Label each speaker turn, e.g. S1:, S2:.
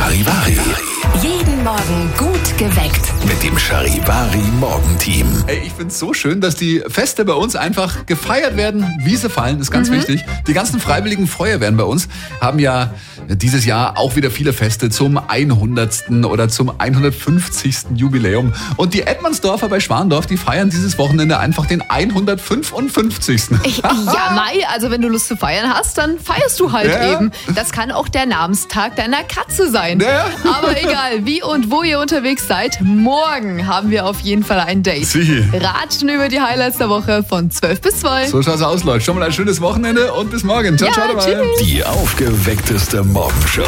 S1: Charivari.
S2: Jeden Morgen gut geweckt.
S1: Mit dem Charivari-Morgenteam.
S3: Ey, ich find's so schön, dass die Feste bei uns einfach gefeiert werden, wie sie fallen, ist ganz wichtig. Die ganzen freiwilligen Feuerwehren bei uns haben ja dieses Jahr auch wieder viele Feste zum 100. oder zum 150. Jubiläum. Und die Edmondsdorfer bei Schwandorf, die feiern dieses Wochenende einfach den 155.
S4: Ja, Mai, also wenn du Lust zu feiern hast, dann feierst du halt
S3: Ja.
S4: eben. Das kann auch der Namenstag deiner Katze sein.
S3: Ja.
S4: Aber egal, wie und wo ihr unterwegs seid, morgen haben wir auf jeden Fall ein Date.
S3: Sicher.
S4: Ratschen über die Highlights der Woche von 12 bis 2.
S3: So schaut's aus, Leute. Schon mal ein schönes Wochenende und bis morgen. Ciao,
S4: Ja,
S3: ciao dabei.
S4: tschüss.
S1: Die aufgeweckteste Morgenshow.